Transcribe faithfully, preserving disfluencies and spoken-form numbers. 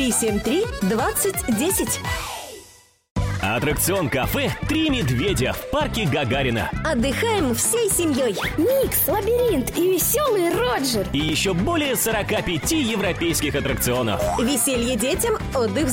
три семь три двадцать десять. Аттракцион кафе «Три медведя» в парке Гагарина. Отдыхаем всей семьей. Микс, лабиринт и веселый Роджер. И еще более сорока пяти европейских аттракционов. Веселье детям, отдых